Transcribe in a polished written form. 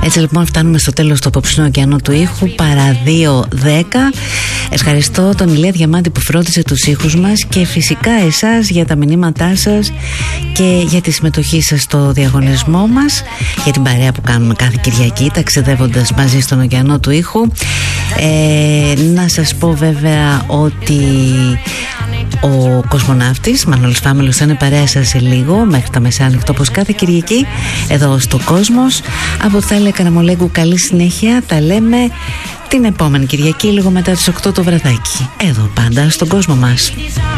Έτσι λοιπόν φτάνουμε στο τέλος του απόψινου ωκεανού του ήχου, παρά 2:10. Ευχαριστώ τον Ηλία Διαμάντη που φρόντισε τους ήχους μας και φυσικά εσάς για τα μηνύματά σας και για τη συμμετοχή σας στο διαγωνισμό μας, για την παρέα που κάνουμε κάθε Κυριακή ταξιδεύοντας μαζί στον ωκεανό του ήχου. Να σας πω βέβαια ότι ο Κοσμοναύτης Μανώλης Φάμελος θα είναι παρέα σας σε λίγο, μέχρι τα μεσάνυχτα όπως κάθε Κυριακή εδώ στο Κόσμος. Από Θάλια Καραμολέγκου καλή συνέχεια, τα λέμε την επόμενη Κυριακή λίγο μετά τις 8 το βραδάκι, εδώ πάντα στον κόσμο μας.